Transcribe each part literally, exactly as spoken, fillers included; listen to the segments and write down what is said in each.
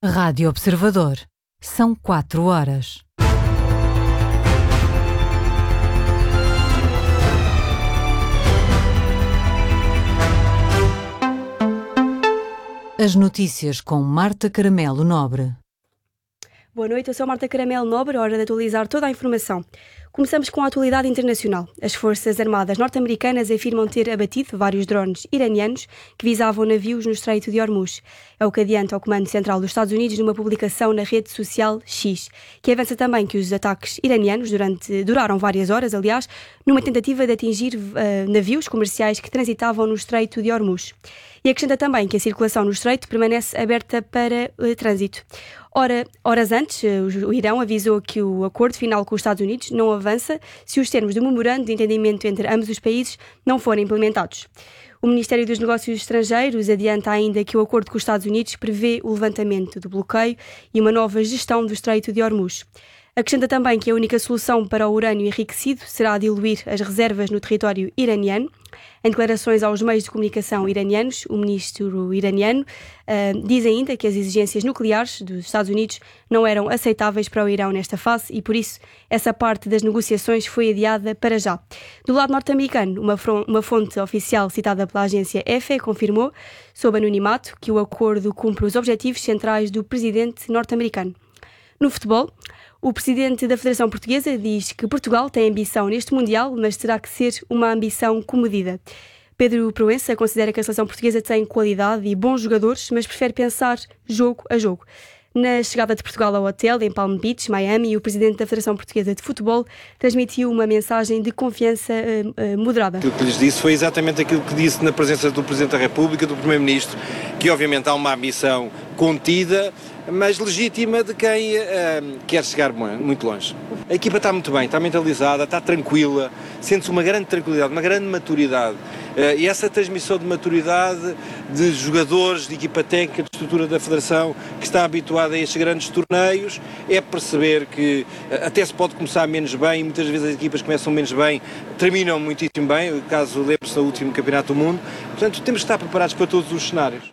Rádio Observador. São quatro horas. As notícias com Marta Caramelo Nobre. Boa noite, eu sou Marta Caramelo Nobre, hora de atualizar toda a informação. Começamos com a atualidade internacional. As Forças Armadas norte-americanas afirmam ter abatido vários drones iranianos que visavam navios no Estreito de Hormuz. É o que adianta o Comando Central dos Estados Unidos numa publicação na rede social X, que avança também que os ataques iranianos durante, duraram várias horas, aliás, numa tentativa de atingir uh, navios comerciais que transitavam no Estreito de Hormuz. E acrescenta também que a circulação no Estreito permanece aberta para uh, trânsito. Ora, horas antes, o Irão avisou que o acordo final com os Estados Unidos não avança se os termos do memorando de entendimento entre ambos os países não forem implementados. O Ministério dos Negócios Estrangeiros adianta ainda que o acordo com os Estados Unidos prevê o levantamento do bloqueio e uma nova gestão do Estreito de Hormuz. Acrescenta também que a única solução para o urânio enriquecido será diluir as reservas no território iraniano. Em declarações aos meios de comunicação iranianos, o ministro iraniano uh, diz ainda que as exigências nucleares dos Estados Unidos não eram aceitáveis para o Irão nesta fase e, por isso, essa parte das negociações foi adiada para já. Do lado norte-americano, uma, uma fonte oficial citada pela agência E F E confirmou, sob anonimato, que o acordo cumpre os objetivos centrais do presidente norte-americano. No futebol, o presidente da Federação Portuguesa diz que Portugal tem ambição neste Mundial, mas terá que ser uma ambição comedida. Pedro Proença considera que a seleção portuguesa tem qualidade e bons jogadores, mas prefere pensar jogo a jogo. Na chegada de Portugal ao hotel em Palm Beach, Miami, o presidente da Federação Portuguesa de Futebol transmitiu uma mensagem de confiança uh, uh, moderada. Aquilo que lhes disse foi exatamente aquilo que disse na presença do Presidente da República, do Primeiro-Ministro, que obviamente há uma ambição contida, mas legítima de quem uh, quer chegar muito longe. A equipa está muito bem, está mentalizada, está tranquila, sente-se uma grande tranquilidade, uma grande maturidade. Uh, e essa transmissão de maturidade de jogadores, de equipa técnica, de estrutura da Federação, que está habituada a estes grandes torneios, é perceber que uh, até se pode começar menos bem, e muitas vezes as equipas começam menos bem, terminam muitíssimo bem, o caso lembre-se do último Campeonato do Mundo. Portanto, temos que estar preparados para todos os cenários.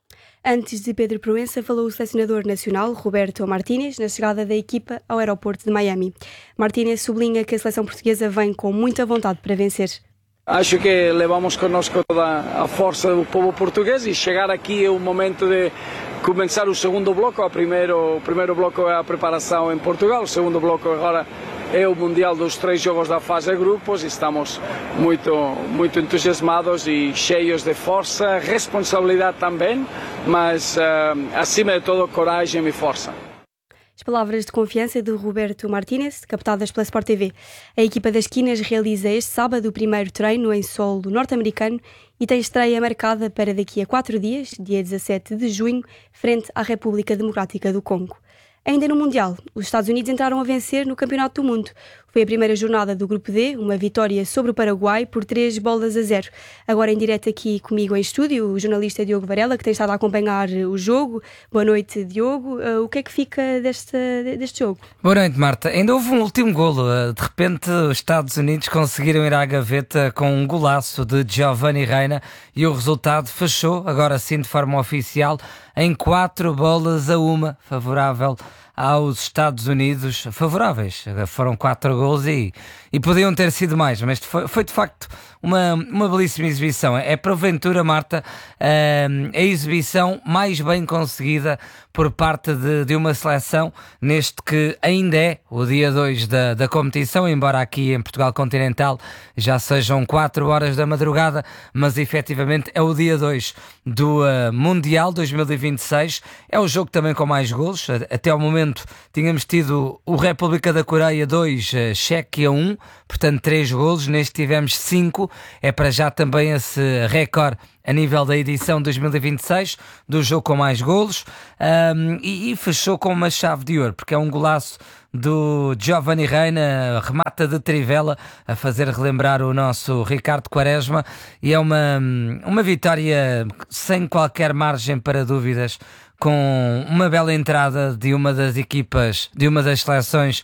Antes de Pedro Proença, falou o selecionador nacional, Roberto Martínez, na chegada da equipa ao aeroporto de Miami. Martínez sublinha que a seleção portuguesa vem com muita vontade para vencer. Acho que levamos connosco toda a força do povo português e chegar aqui é o momento de começar o segundo bloco. O primeiro, o primeiro bloco é a preparação em Portugal, o segundo bloco agora é o Mundial dos três jogos da fase de grupos e estamos muito, muito entusiasmados e cheios de força, responsabilidade também, mas uh, acima de tudo coragem e força. As palavras de confiança de Roberto Martínez, captadas pela Sport T V. A equipa das Quinas realiza este sábado o primeiro treino em solo norte-americano e tem estreia marcada para daqui a quatro dias, dia dezassete de junho, frente à República Democrática do Congo. Ainda no Mundial, os Estados Unidos entraram a vencer no Campeonato do Mundo. Foi a primeira jornada do Grupo D, uma vitória sobre o Paraguai por três bolas a zero. Agora em direto aqui comigo em estúdio, o jornalista Diogo Varela, que tem estado a acompanhar o jogo. Boa noite, Diogo. Uh, o que é que fica deste, deste jogo? Boa noite, Marta. Ainda houve um último golo. De repente, os Estados Unidos conseguiram ir à gaveta com um golaço de Giovanni Reina e o resultado fechou, agora sim de forma oficial, em quatro bolas a uma, favorável aos Estados Unidos, favoráveis. Foram quatro gols e, e podiam ter sido mais, mas foi, foi de facto uma, uma belíssima exibição. É porventura, Marta, a, a exibição mais bem conseguida por parte de, de uma seleção neste que ainda é o dia dois da, da competição, embora aqui em Portugal continental já sejam quatro horas da madrugada, mas efetivamente é o dia dois do uh, Mundial dois mil e vinte e seis. É o jogo também com mais golos. Até ao momento tínhamos tido o República da Coreia dois, Chequia um, portanto três golos, neste tivemos cinco, é para já também esse recorde a nível da edição dois mil e vinte e seis, do jogo com mais golos, um, e, e fechou com uma chave de ouro, porque é um golaço do Giovanni Reina, remata de trivela, a fazer relembrar o nosso Ricardo Quaresma, e é uma, uma vitória sem qualquer margem para dúvidas, com uma bela entrada de uma das equipas, de uma das seleções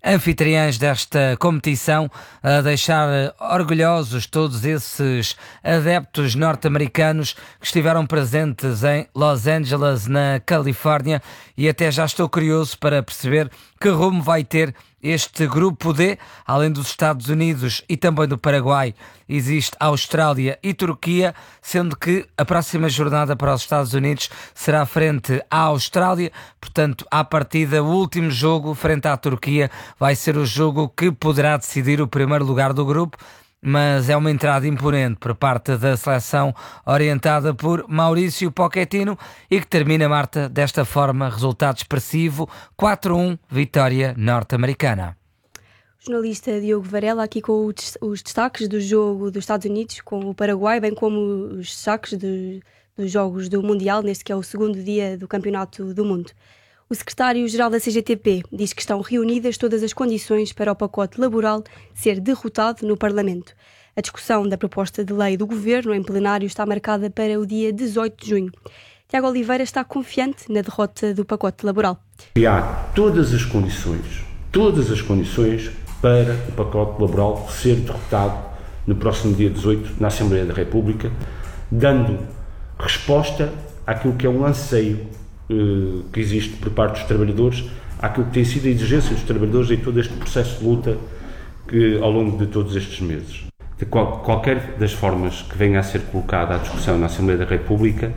anfitriãs desta competição, a deixar orgulhosos todos esses adeptos norte-americanos que estiveram presentes em Los Angeles, na Califórnia, e até já estou curioso para perceber que rumo vai ter este grupo D. Além dos Estados Unidos e também do Paraguai, existe a Austrália e Turquia, sendo que a próxima jornada para os Estados Unidos será frente à Austrália. Portanto, à partida, o último jogo frente à Turquia vai ser o jogo que poderá decidir o primeiro lugar do grupo. Mas é uma entrada imponente por parte da seleção orientada por Maurício Pochettino e que termina, Marta, desta forma, resultado expressivo, quatro a um, vitória norte-americana. O jornalista Diogo Varela aqui com os destaques do jogo dos Estados Unidos com o Paraguai, bem como os destaques de, dos jogos do Mundial, neste que é o segundo dia do Campeonato do Mundo. O secretário-geral da C G T P diz que estão reunidas todas as condições para o pacote laboral ser derrotado no Parlamento. A discussão da proposta de lei do Governo em plenário está marcada para o dia dezoito de junho. Tiago Oliveira está confiante na derrota do pacote laboral. E há todas as condições, todas as condições para o pacote laboral ser derrotado no próximo dia dezoito na Assembleia da República, dando resposta àquilo que é um anseio que existe por parte dos trabalhadores, àquilo que tem sido a exigência dos trabalhadores em todo este processo de luta que, ao longo de todos estes meses. De qual, qualquer das formas que venha a ser colocada à discussão na Assembleia da República,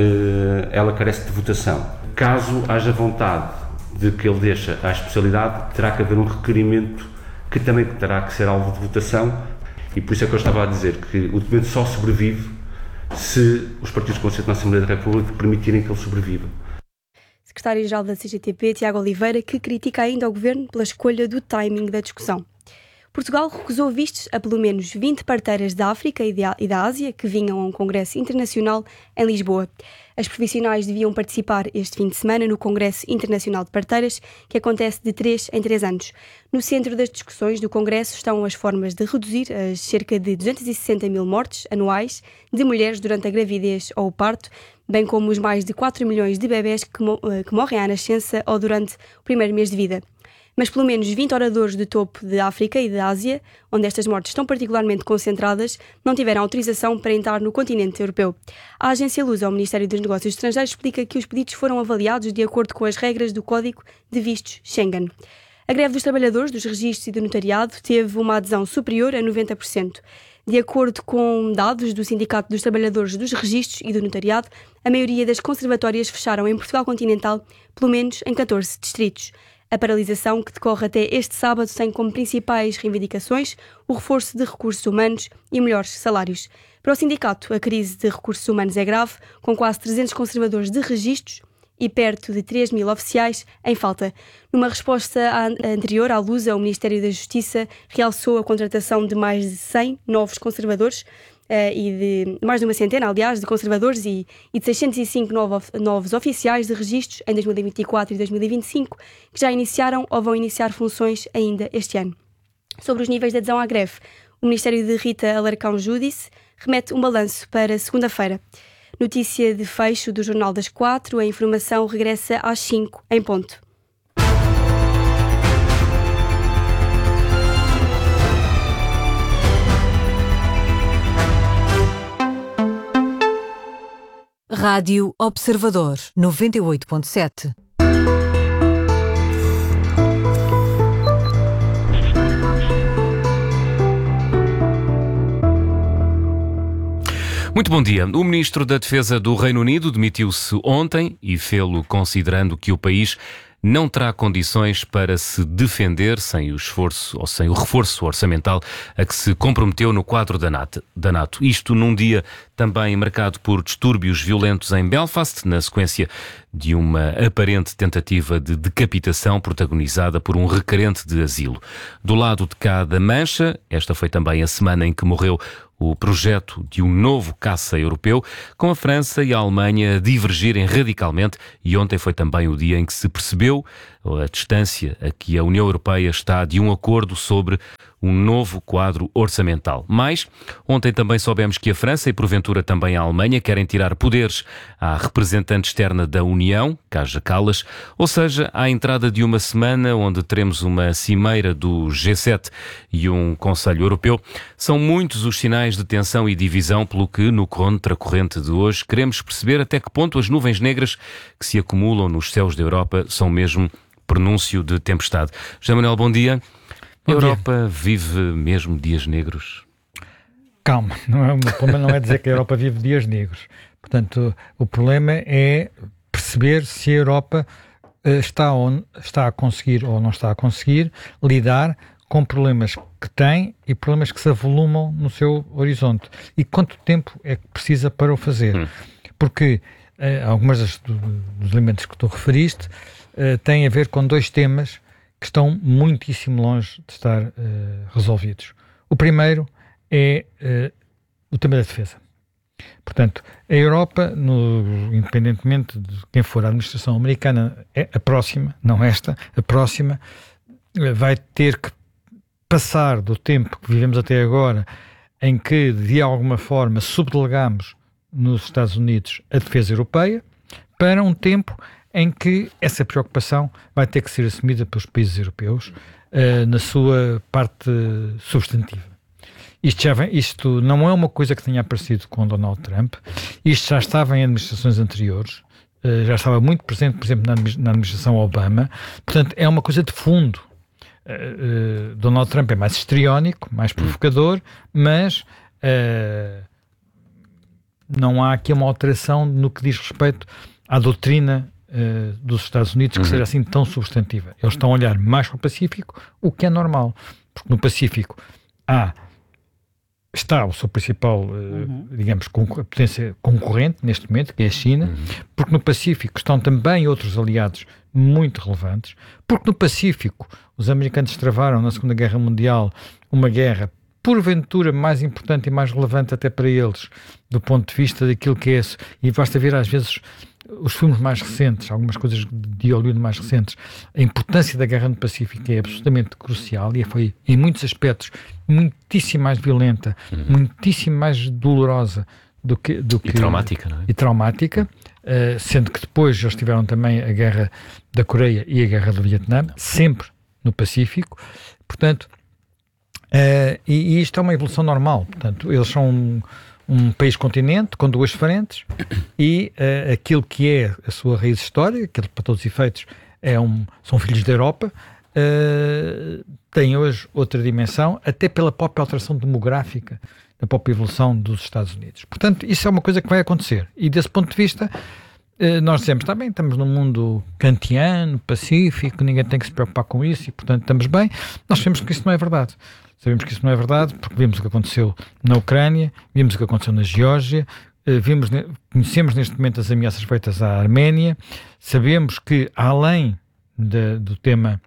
ela carece de votação. Caso haja vontade de que ele deixe à especialidade, terá que haver um requerimento que também terá que ser alvo de votação, e por isso é que eu estava a dizer que o documento só sobrevive se os partidos com assento na Assembleia da República permitirem que ele sobreviva. Secretário-Geral da C G T P, Tiago Oliveira, que critica ainda o Governo pela escolha do timing da discussão. Portugal recusou vistos a pelo menos vinte parteiras da África e da Ásia que vinham a um congresso internacional em Lisboa. As profissionais deviam participar este fim de semana no Congresso Internacional de Parteiras, que acontece de três em três anos. No centro das discussões do Congresso estão as formas de reduzir as cerca de duzentas e sessenta mil mortes anuais de mulheres durante a gravidez ou o parto, bem como os mais de quatro milhões de bebés que, mo- que morrem à nascença ou durante o primeiro mês de vida. Mas pelo menos vinte oradores do topo de África e da Ásia, onde estas mortes estão particularmente concentradas, não tiveram autorização para entrar no continente europeu. A agência Lusa, ao Ministério dos Negócios Estrangeiros, explica que os pedidos foram avaliados de acordo com as regras do Código de Vistos Schengen. A greve dos trabalhadores, dos registros e do notariado teve uma adesão superior a noventa por cento. De acordo com dados do Sindicato dos Trabalhadores dos Registros e do Notariado, a maioria das conservatórias fecharam em Portugal continental, pelo menos em catorze distritos. A paralisação, que decorre até este sábado, tem como principais reivindicações o reforço de recursos humanos e melhores salários. Para o sindicato, a crise de recursos humanos é grave, com quase trezentos conservadores de registros e perto de três mil oficiais em falta. Numa resposta anterior à Lusa, o Ministério da Justiça realçou a contratação de mais de cem novos conservadores, Uh, e de mais de uma centena, aliás, de conservadores e, e de seiscentos e cinco novo, novos oficiais de registros em dois mil e vinte e quatro e dois mil e vinte e cinco, que já iniciaram ou vão iniciar funções ainda este ano. Sobre os níveis de adesão à greve, o Ministério de Rita Alarcão Júdice remete um balanço para segunda-feira. Notícia de fecho do Jornal das Quatro, a informação regressa às cinco, em ponto. Rádio Observador, noventa e oito ponto sete. Muito bom dia. O Ministro da Defesa do Reino Unido demitiu-se ontem e fê-lo considerando que o país não terá condições para se defender sem o esforço ou sem o reforço orçamental a que se comprometeu no quadro da NATO. Isto num dia também marcado por distúrbios violentos em Belfast, na sequência de uma aparente tentativa de decapitação protagonizada por um requerente de asilo. Do lado de cá da Mancha, esta foi também a semana em que morreu o projeto de um novo caça europeu, com a França e a Alemanha a divergirem radicalmente, e ontem foi também o dia em que se percebeu a distância a que a União Europeia está de um acordo sobre um novo quadro orçamental. Mas, ontem também soubemos que a França e porventura também a Alemanha querem tirar poderes à representante externa da União, Kaja Kallas, ou seja, à entrada de uma semana onde teremos uma cimeira do G sete e um Conselho Europeu. São muitos os sinais de tensão e divisão, pelo que, no contracorrente de hoje, queremos perceber até que ponto as nuvens negras que se acumulam nos céus da Europa são mesmo prenúncio de tempestade. José Manuel, bom dia. A Europa vive mesmo dias negros? Calma, não é, o problema não é dizer que a Europa vive dias negros. Portanto, o problema é perceber se a Europa uh, está, on, está a conseguir ou não está a conseguir lidar com problemas que tem e problemas que se avolumam no seu horizonte. E quanto tempo é que precisa para o fazer? Hum. Porque uh, algumas das, do, dos elementos que tu referiste uh, têm a ver com dois temas que estão muitíssimo longe de estar uh, resolvidos. O primeiro é uh, o tema da defesa. Portanto, a Europa, no, independentemente de quem for a administração americana, é a próxima, não esta, a próxima, uh, vai ter que passar do tempo que vivemos até agora, em que, de alguma forma, subdelegamos nos Estados Unidos a defesa europeia, para um tempo em que essa preocupação vai ter que ser assumida pelos países europeus uh, na sua parte substantiva. Isto, já vem, isto não é uma coisa que tenha aparecido com Donald Trump, isto já estava em administrações anteriores, uh, já estava muito presente, por exemplo, na, na administração Obama, portanto é uma coisa de fundo. Uh, uh, Donald Trump é mais histriónico, mais provocador, mas uh, não há aqui uma alteração no que diz respeito à doutrina Uh, dos Estados Unidos que uhum. seja assim tão substantiva. Eles estão a olhar mais para o Pacífico, o que é normal, porque no Pacífico há, está o seu principal, uh, uhum. digamos, concor- potência concorrente neste momento, que é a China, uhum. porque no Pacífico estão também outros aliados muito relevantes, porque no Pacífico os americanos travaram na Segunda Guerra Mundial uma guerra porventura mais importante e mais relevante até para eles, do ponto de vista daquilo que é isso, e basta ver às vezes os filmes mais recentes, algumas coisas de Hollywood mais recentes, a importância da guerra no Pacífico é absolutamente crucial e foi, em muitos aspectos, muitíssimo mais violenta, uhum. muitíssimo mais dolorosa do que... Do que e traumática, não é? E traumática, uh, sendo que depois eles tiveram também a guerra da Coreia e a guerra do Vietnã, sempre no Pacífico, portanto, uh, e, e isto é uma evolução normal, portanto, eles são... Um, um país-continente com duas frentes e uh, aquilo que é a sua raiz histórica, que para todos os efeitos é um, são filhos da Europa, uh, tem hoje outra dimensão, até pela própria alteração demográfica, da própria evolução dos Estados Unidos. Portanto, isso é uma coisa que vai acontecer. E desse ponto de vista, uh, nós dizemos, está bem, estamos num mundo kantiano, pacífico, ninguém tem que se preocupar com isso e, portanto, estamos bem. Nós sabemos que isso não é verdade. Sabemos que isso não é verdade porque vimos o que aconteceu na Ucrânia, vimos o que aconteceu na Geórgia, vimos, conhecemos neste momento as ameaças feitas à Arménia, sabemos que além de, do, tema,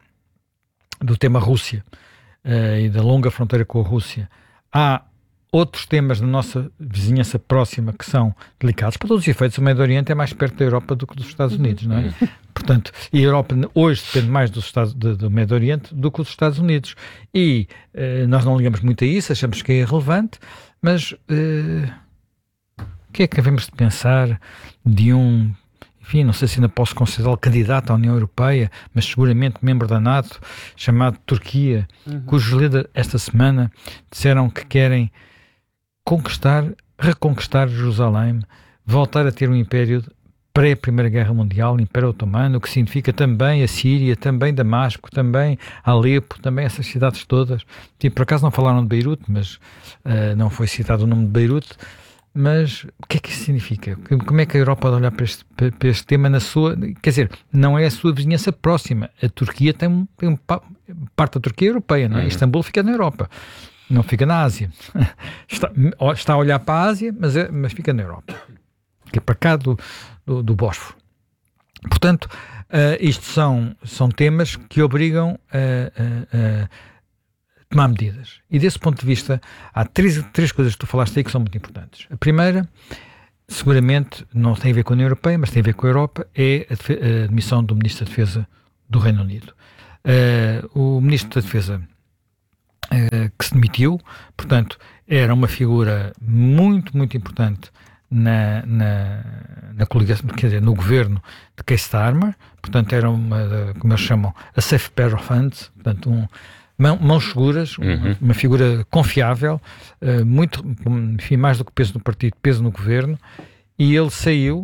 do tema Rússia uh, e da longa fronteira com a Rússia, há outros temas na nossa vizinhança próxima que são delicados. Para todos os efeitos, o Médio Oriente é mais perto da Europa do que dos Estados Unidos, não é? Portanto, e a Europa hoje depende mais dos Estados, do, do Médio Oriente do que dos Estados Unidos. E uh, nós não ligamos muito a isso, achamos que é irrelevante, mas uh, o que é que devemos de pensar de um, enfim, não sei se ainda posso considerá-lo candidato à União Europeia, mas seguramente membro da NATO, chamado Turquia, uhum. cujos líderes esta semana disseram que querem conquistar, reconquistar Jerusalém, voltar a ter um império pré-Primeira Guerra Mundial, Império Otomano, o que significa também a Síria, também Damasco, também Alepo, também essas cidades todas. E por acaso não falaram de Beirute, mas uh, não foi citado o nome de Beirute, mas o que é que isso significa? Como é que a Europa pode olhar para este, para este tema na sua... Quer dizer, não é a sua vizinhança próxima. A Turquia tem, um, tem um, parte da Turquia europeia, não é? Uhum. Istambul fica na Europa. Não fica na Ásia. Está, está a olhar para a Ásia, mas, é, mas fica na Europa. Que é para cá do, do, do Bósforo. Portanto, uh, isto são, são temas que obrigam a, a, a tomar medidas. E desse ponto de vista, há três, três coisas que tu falaste aí que são muito importantes. A primeira, seguramente, não tem a ver com a União Europeia, mas tem a ver com a Europa, é a, defe- a admissão do Ministro da Defesa do Reino Unido. Uh, o Ministro da Defesa uh, que se demitiu, portanto, era uma figura muito, muito importante na, na, na coligação, quer dizer, no governo de Keir Starmer, portanto, era uma, como eles chamam, a safe pair of hands, portanto, um, mão, mãos seguras, uhum. uma, uma figura confiável, uh, muito, enfim, mais do que peso no partido, peso no governo, e ele saiu